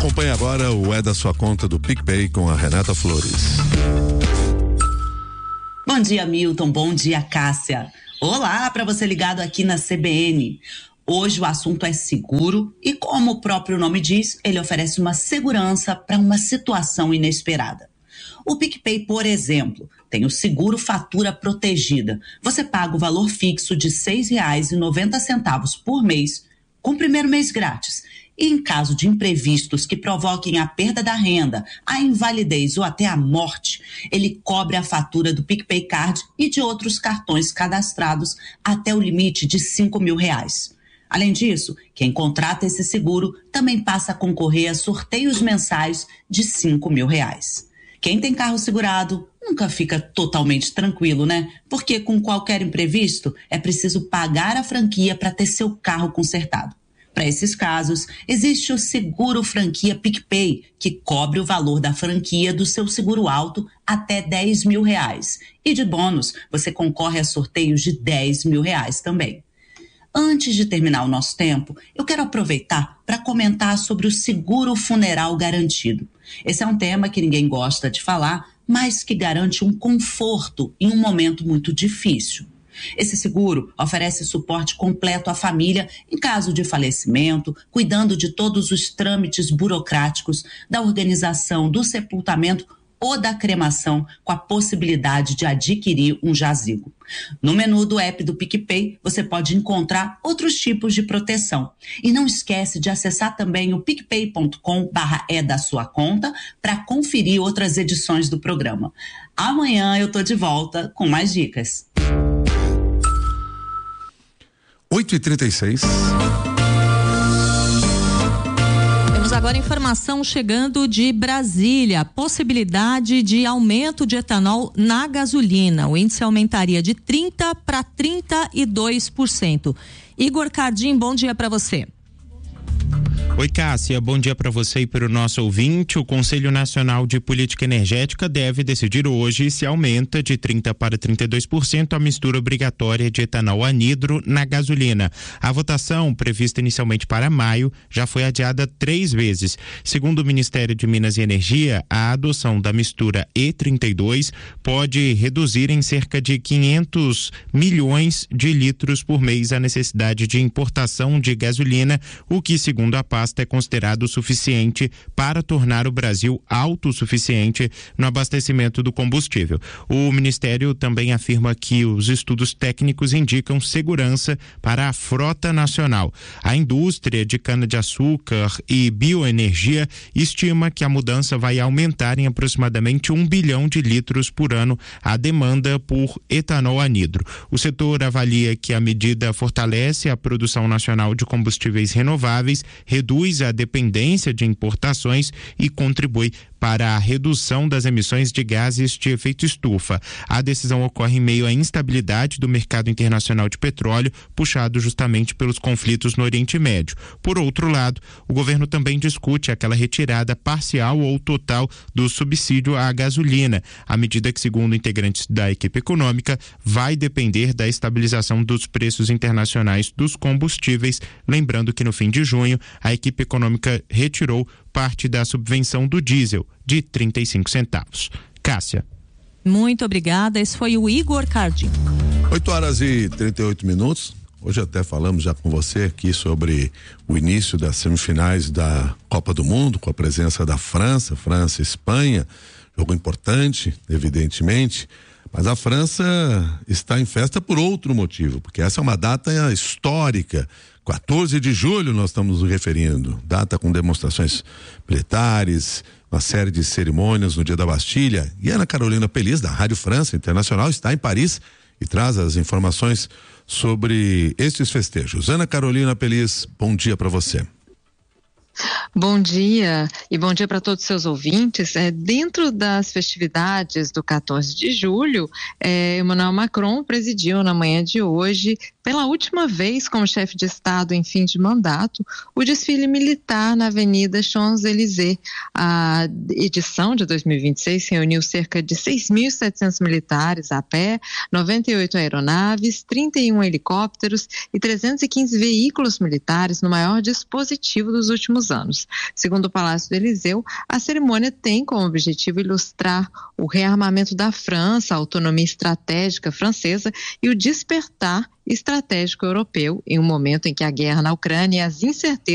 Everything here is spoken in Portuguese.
Acompanhe agora o É da Sua Conta do PicPay com a Renata Flores. Bom dia, Milton. Bom dia, Cássia. Olá para você ligado aqui na CBN. Hoje o assunto é seguro e, como o próprio nome diz, ele oferece uma segurança para uma situação inesperada. O PicPay, por exemplo, tem o seguro fatura protegida. Você paga o valor fixo de R$ 6,90 por mês, com o primeiro mês grátis. E em caso de imprevistos que provoquem a perda da renda, a invalidez ou até a morte, ele cobre a fatura do PicPay Card e de outros cartões cadastrados até o limite de R$ 5.000. Além disso, quem contrata esse seguro também passa a concorrer a sorteios mensais de R$ 5.000. Quem tem carro segurado nunca fica totalmente tranquilo, né? Porque com qualquer imprevisto é preciso pagar a franquia para ter seu carro consertado. Para esses casos, existe o Seguro Franquia PicPay, que cobre o valor da franquia do seu seguro alto até R$ 10.000. E de bônus, você concorre a sorteios de R$ 10.000 também. Antes de terminar o nosso tempo, eu quero aproveitar para comentar sobre o seguro funeral garantido. Esse é um tema que ninguém gosta de falar, mas que garante um conforto em um momento muito difícil. Esse seguro oferece suporte completo à família em caso de falecimento, cuidando de todos os trâmites burocráticos, da organização do sepultamento ou da cremação, com a possibilidade de adquirir um jazigo. No menu do app do PicPay, você pode encontrar outros tipos de proteção. E não esquece de acessar também o picpay.com/é da sua conta para conferir outras edições do programa. Amanhã eu tô de volta com mais dicas. 8h36. Temos agora informação chegando de Brasília. Possibilidade de aumento de etanol na gasolina. O índice aumentaria de 30% para 32%. Igor Cardim, bom dia para você. Oi, Cássia, bom dia para você e para o nosso ouvinte. O Conselho Nacional de Política Energética deve decidir hoje se aumenta de 30% para 32% a mistura obrigatória de etanol anidro na gasolina. A votação, prevista inicialmente para maio, já foi adiada 3 vezes. Segundo o Ministério de Minas e Energia, a adoção da mistura E32 pode reduzir em cerca de 500 milhões de litros por mês a necessidade de importação de gasolina, o que, segundo a pasta, é considerado suficiente para tornar o Brasil autossuficiente no abastecimento do combustível. O Ministério também afirma que os estudos técnicos indicam segurança para a frota nacional. A indústria de cana-de-açúcar e bioenergia estima que a mudança vai aumentar em aproximadamente 1 bilhão de litros por ano a demanda por etanol anidro. O setor avalia que a medida fortalece a produção nacional de combustíveis renováveis, reduz a dependência de importações e contribui para a redução das emissões de gases de efeito estufa. A decisão ocorre em meio à instabilidade do mercado internacional de petróleo, puxado justamente pelos conflitos no Oriente Médio. Por outro lado, o governo também discute aquela retirada parcial ou total do subsídio à gasolina, a medida que, segundo integrantes da equipe econômica, vai depender da estabilização dos preços internacionais dos combustíveis. Lembrando que no fim de junho, a equipe econômica retirou parte da subvenção do diesel de 35 centavos. Cássia. Muito obrigada. Esse foi o Igor Cardim. 8h38. Hoje até falamos já com você aqui sobre o início das semifinais da Copa do Mundo, com a presença da França e Espanha. Jogo importante, evidentemente. Mas a França está em festa por outro motivo, porque essa é uma data histórica. 14 de julho nós estamos nos referindo, data com demonstrações militares, uma série de cerimônias no Dia da Bastilha. E Ana Carolina Pelis, da Rádio França Internacional, está em Paris e traz as informações sobre estes festejos. Ana Carolina Pelis, bom dia para você. Bom dia e bom dia para todos os seus ouvintes. Dentro das festividades do 14 de julho, Emmanuel Macron presidiu na manhã de hoje, pela última vez como chefe de Estado em fim de mandato, o desfile militar na Avenida Champs-Élysées. A edição de 2026 reuniu cerca de 6.700 militares a pé, 98 aeronaves, 31 helicópteros e 315 veículos militares no maior dispositivo dos últimos anos. Unidos. Segundo o Palácio do Eliseu, a cerimônia tem como objetivo ilustrar o rearmamento da França, a autonomia estratégica francesa e o despertar estratégico europeu em um momento em que a guerra na Ucrânia e as incertezas